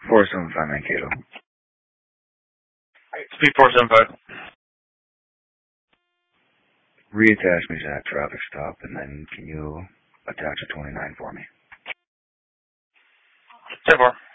4759 Mankato. Speed 475. Reattach me to that traffic stop, and then can you attach a 29 for me? 10-4.